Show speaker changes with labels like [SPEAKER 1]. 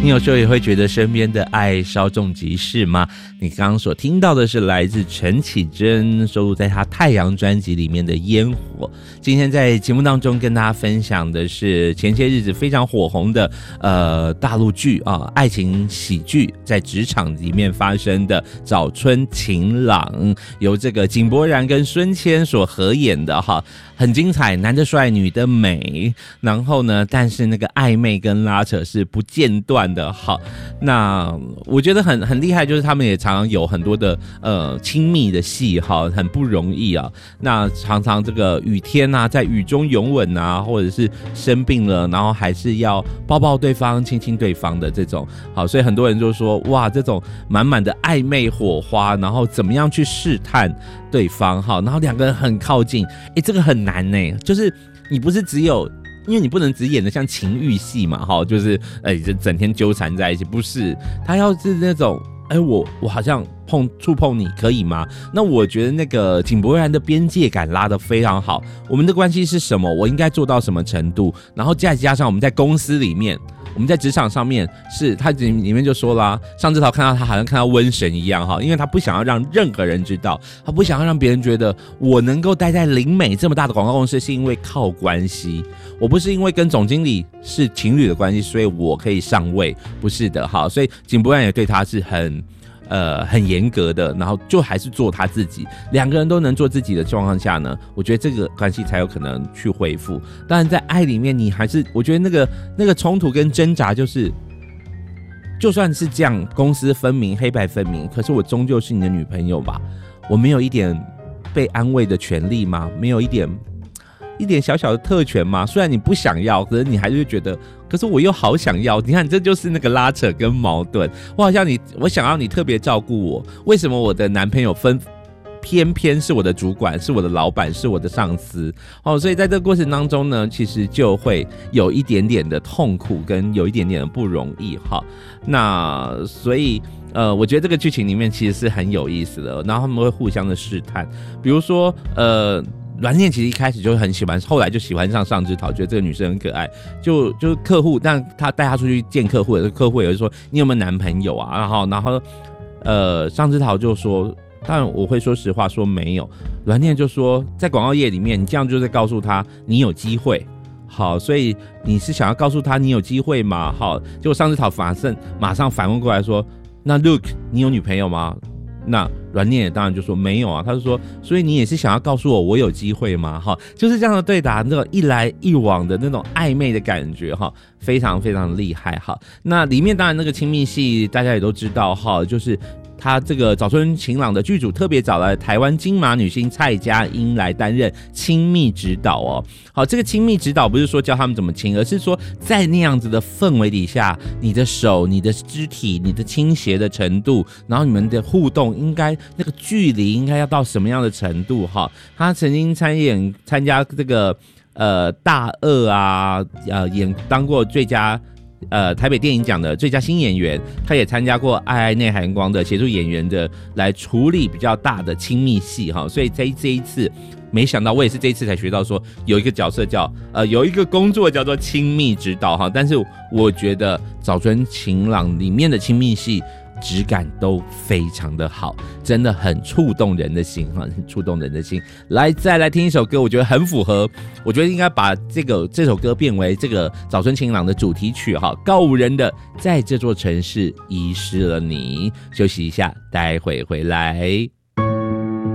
[SPEAKER 1] 你有时候也会觉得身边的爱稍纵即逝吗？你刚刚所听到的是来自陈绮贞收录在她《太阳》专辑里面的《烟火》。今天在节目当中跟大家分享的是前些日子非常火红的大陆剧啊，爱情喜剧，在职场里面发生的《早春情郎》，由这个井柏然跟孙千所合演的哈，很精彩，男的帅，女的美，然后呢，但是那个暧昧跟拉扯是不间断的。好，那我觉得很厉害，就是他们也常常有很多的亲密的戏哈，很不容易啊。那常常这个雨天啊，在雨中拥吻啊，或者是生病了，然后还是要抱抱对方、亲亲对方的这种。好，所以很多人就说哇，这种满满的暧昧火花，然后怎么样去试探对方哈，然后两个人很靠近，这个很难呢，就是你不是只有。因为你不能只演的像情欲戏嘛，哈，就是就整天纠缠在一起，不是？他要是那种，我好像触碰你可以吗？那我觉得那个井柏然的边界感拉得非常好。我们的关系是什么？我应该做到什么程度？然后再加上我们在公司里面。我们在职场上面是他里面就说啦，上枝桃看到他好像看到瘟神一样哈，因为他不想要让任何人知道，他不想要让别人觉得我能够待在林美这么大的广告公司是因为靠关系，我不是因为跟总经理是情侣的关系，所以我可以上位，不是的哈。所以井柏然也对他是很严格的，然后就还是做他自己，两个人都能做自己的状况下呢，我觉得这个关系才有可能去恢复。当然在爱里面你还是，我觉得那个冲突跟挣扎就是就算是这样公私分明黑白分明，可是我终究是你的女朋友吧，我没有一点被安慰的权利吗？没有一点小小的特权吗？虽然你不想要，可是你还是会觉得，可是我又好想要。你看，这就是那个拉扯跟矛盾。我想要你特别照顾我，为什么我的男朋友偏偏是我的主管，是我的老板，是我的上司？所以在这个过程当中呢，其实就会有一点点的痛苦，跟有一点点的不容易哈。那所以我觉得这个剧情里面其实是很有意思的，然后他们会互相的试探，比如说阮念其实一开始就很喜欢，后来就喜欢上枝桃，觉得这个女生很可爱，就是客户，但他带她出去见客户，客户也会说你有没有男朋友啊？然后上枝桃就说，当然我会说实话，说没有。阮念就说，在广告业里面，你这样就在告诉他你有机会。好，所以你是想要告诉他你有机会吗？好，结果上枝桃马上反问过来说，那 Look， 你有女朋友吗？那阮念也当然就说没有啊，他就说，所以你也是想要告诉我有机会吗？哈，就是这样的对答，那种一来一往的那种暧昧的感觉哈，非常非常厉害哈。那里面当然那个亲密戏大家也都知道哈，就是他这个早春晴朗的剧组特别找来台湾金马女星蔡佳音来担任亲密指导哦。好，这个亲密指导不是说教他们怎么亲，而是说在那样子的氛围底下，你的手、你的肢体、你的倾斜的程度，然后你们的互动应该那个距离应该要到什么样的程度哈？他曾经参加这个大二啊，当过最佳。台北电影奖的最佳新演员，他也参加过《爱爱内含光》的协助演员的来处理比较大的亲密戏哈，所以这一次没想到我也是这一次才学到说有一个角色叫有一个工作叫做亲密指导哈，但是我觉得《早春晴朗》里面的亲密戏质感都非常的好，真的很触动人的心哈，很触动人的心。再来听一首歌，我觉得很符合，我觉得应该把这首歌变为这个早春晴朗的主题曲哈，告五人的在这座城市遗失了你。休息一下，待会回来。